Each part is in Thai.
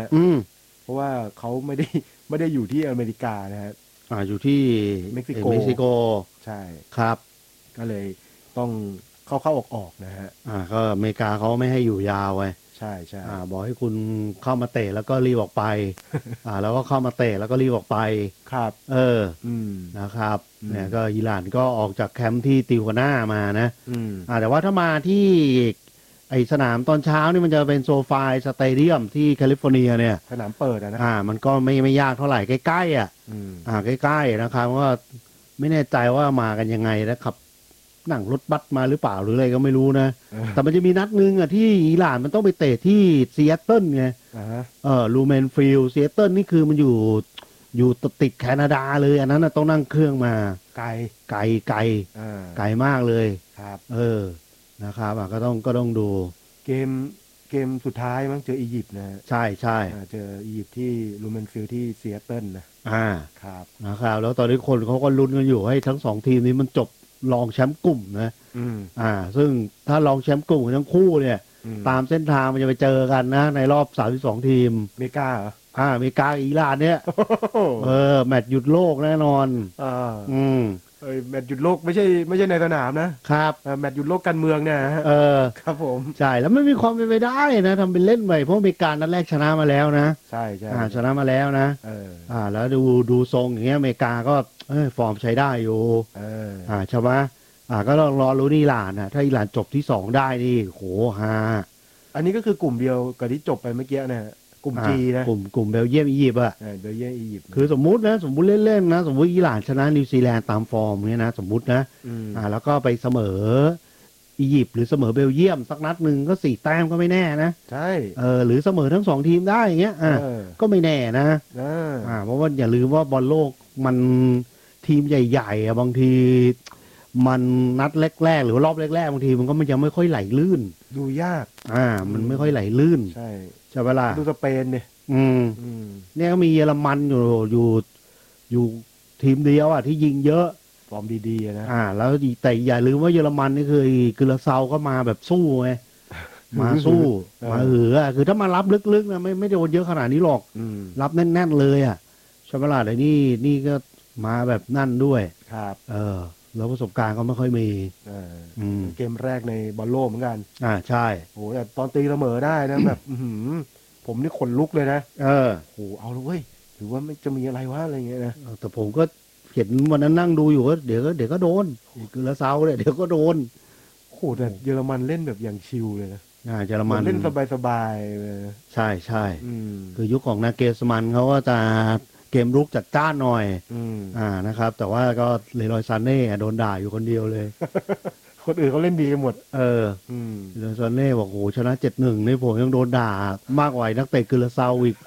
ะเพราะว่าเขาไม่ได้อยู่ที่อเมริกานะฮะอยู่ที่เม็กซิโกใช่ครับก็เลยต้องเข้าออกนะฮะก็อเมริกาเขาไม่ให้อยู่ยาวไงใช่ใช่บอกให้คุณเข้ามาเตะแล้วก็รีบออกไปแล้วก็เข้ามาเตะแล้วก็รีบออกไปครับนะครับเนี่ยก็อิหร่านก็ออกจากแคมป์ที่ติวาน่ามานะแต่ว่าถ้ามาที่ไอสนามตอนเช้านี่มันจะเป็นโซฟาสเตเดียมที่แคลิฟอร์เนียเนี่ยสนามเปิดนะมันก็ไม่ยากเท่าไหร่ใกล้ๆใกล้ๆนะครับว่าไม่แน่ใจว่ามากันยังไงนะครับนั่งรถบัสมาหรือเปล่าหรืออะไรก็ไม่รู้นะแต่มันจะมีนัดนึงที่อิหร่านมันต้องไปเตะที่ซีแอตเทิลไงลูเมนฟิลด์ซีแอตเทิลนี่คือมันอยู่ติดแคนาดาเลยอันนั้นต้องนั่งเครื่องมาไกลไกลมากเลยครับนะครับก็ต้องดูเกมสุดท้ายมั้งเจออียิปต์นะใช่เจออียิปต์ที่ลูเมนฟิลด์ที่ซีแอตเทิลนะครับแล้วตอนนี้คนเขาก็ลุ้นกันอยู่ให้ทั้งสองทีมนี้มันจบรองแชมป์กลุ่มนะซึ่งถ้ารองแชมป์กลุ่มทั้งคู่เนี่ยตามเส้นทางมันจะไปเจอกันนะในรอบ32ทีมอเมริกาเหรออเมริกาอิหร่านเนี่ยแมตช์หยุดโลกแน่นอนแมตช์หยุดโลกไม่ใช่ในสนามนะครับแมตช์หยุดโลกการเมืองเนี่ยครับผมใช่แล้วไม่มีความเป็นไปได้นะทำเป็นเล่นไปเพราะอเมริกานัดแรกชนะมาแล้วนะใช่ชนะมาแล้วนะแล้วดูทรงอย่างเงี้ยอเมริกาก็ฟอร์มใช้ได้อยู่ใช่ไหมก็ต้องรอรู้อิหร่านนะถ้าอิหร่านจบที่2ได้นี่โหอันนี้ก็คือกลุ่มเดียวกับที่จบไปเมื่อกี้นะกลุ่มจีนะกลุ่มเบลเยียมอียิปต์เบลเยียมอียิปต์คือสมมุติเล่นๆนะสมมุติอิหร่านชนะนิวซีแลนด์ตามฟอร์มเงี้ยนะสมมุตินะแล้วก็ไปเสมออียิปต์หรือเสมอเบลเยียมสักนัดหนึ่งก็4 แต้มก็ไม่แน่นะใช่หรือเสมอทั้ง2ทีมได้อย่างเงี้ยก็ไม่แน่นะเพราะว่าอย่าลืมว่าบอลโลกมันทีมใหญ่ๆบางทีมันนัดแรกๆหรือรอบแรกๆบางทีมันก็มันยังไม่ค่อยไหลลื่นดูยากมันไม่ค่อยไหลลื่นใช่เวลาดูสเปนเนี่ยเนี่ยก็มีเยอรมันอยู่ทีมเดียวที่ยิงเยอะฟอร์มดีๆนะแล้วแต่อย่าลืมว่าเยอรมันนี่คือกุลาเซาก็มาแบบสู้ไงมาสู้มาคือถ้ามารับลึกๆนะไม่โดนเยอะขนาดนี้หรอกรับแน่นๆเลยใช่ไหมล่ะแต่นี่ก็มาแบบนั่นด้วยครับแล้วประสบการณ์ก็ไม่ค่อยมีเกมแรกในบอลโลกเหมือนกันใช่โหแต่ตอนตีเสมอได้นะแบบผมนี่ขนลุกเลยนะโหเอาเลยเว้ยหรือว่าไม่จะมีอะไรวะอะไรเงี้ยนะแต่ผมก็เห็นวันนั้นนั่งดูอยู่ก็เดี๋ยวก็โดนกุลาเซาเนี่ยเดี๋ยวก็โดนโหแต่เยอรมันเล่นแบบอย่างชิลเลยนะเยอรมันเล่นสบายๆเลยใช่คือยุคของนาเกสมันเขาก็จะเกมรุกจัดจ้านหน่อยนะครับแต่ว่าก็เลรอยซานเน่โดนด่าอยู่คนเดียวเลยคนอื่นเขาเล่นดีกันหมดเลรอยซานเน่บอกโหชนะ7-1นี่ผมยังโดนด่ามากกว่านักเตะกุลาเซาอีก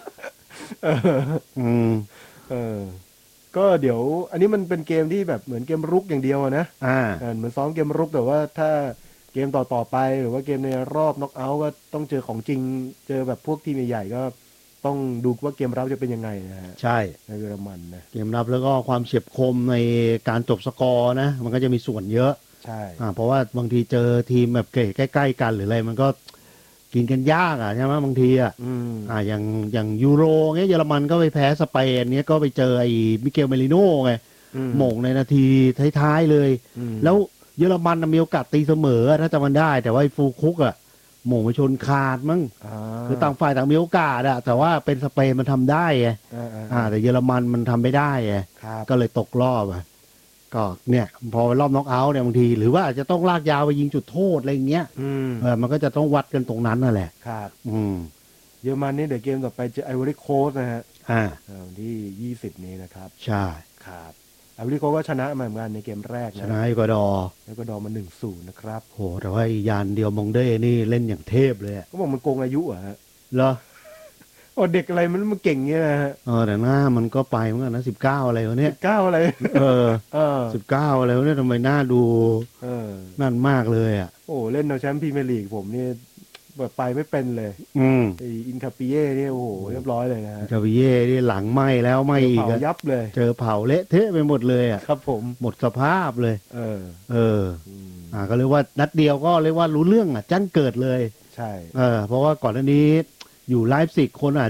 ก็เดี๋ยวอันนี้มันเป็นเกมที่แบบเหมือนเกมรุกอย่างเดียวนะเหมือนซ้อมเกมรุกแต่ว่าถ้าเกมต่อไปหรือว่าเกมในรอบน็อกเอาท์ก็ต้องเจอของจริงเจอแบบพวกทีมใหญ่ๆก็ต้องดูว่าเกมรับจะเป็นยังไงนะฮะใช่ในเยอรมันนะเกมรับแล้วก็ความเฉียบคมในการจบสกอร์นะมันก็จะมีส่วนเยอะใช่เพราะว่าบางทีเจอทีมแบบเกรดใกล้ๆกันหรืออะไรมันก็กินกันยากใช่ไหมบางทีอย่างยูโรเงี้ยเยอรมันก็ไปแพ้สเปนเนี้ยก็ไปเจอไอ้มิเกลเมริโน่ไงหม่งในนาทีท้ายๆเลยแล้วเยอรมันมีโอกาสตีเสมอถ้าจำมันได้แต่ว่าไอ้ฟูคุกหม่งไปชนคาดมั้งคือต่างฝ่ายต่างมีโอกาสแต่ว่าเป็นสเปนมันทำได้ไงแต่เยอรมันมันทำไม่ได้ไงก็เลยตกรอบก็เนี่ยพอรอบน็อกเอาท์เนี่ยบางทีหรือว่าอาจจะต้องลากยาวไปยิงจุดโทษอะไรอย่างเงี้ยมันก็จะต้องวัดกันตรงนั้นนั่นแหละครับเยอรมันนี่เดี๋ยวเกมต่อไปเจอไอวอรี่โคสต์นะฮะวันที่20นี้นะครับใช่ครับไอวอรี่โคสต์ก็ชนะมาเหมือนกันในเกมแรกชนะเอกวาดอร์มา1-0นะครับโหแต่ว่ายานเดียวมองเด้นี่เล่นอย่างเทพเลยก็บอกมันโกงอายุเหรอเด็กอะไรมันเก่งเงี้ยนะฮะแต่หน้ามันก็ไปเหมือนกันนะ19อะไรวะเนี่ย 19อะไร 19อะไรวะเนี่ยทำไมหน้าดูนั่นมากเลยโอ้เล่นเอาแชมป์พรีเมียร์ลีกผมนี่แบบไปไม่เป็นเลยไออินคาปิเย่เนี่ยโอ้โหเรียบร้อยเลยนะอินคาปิเย่นี่หลังไหม้แล้วไหม้อีกเผายับเลยเจอเผาเละเทะไปหมดเลยครับผมหมดสภาพเลยก็เรียกว่านัดเดียวก็เรียกว่ารู้เรื่องจ้างเกิดเลยใช่เพราะว่าก่อนหน้านี้อยู่ไลฟ์ซิกคน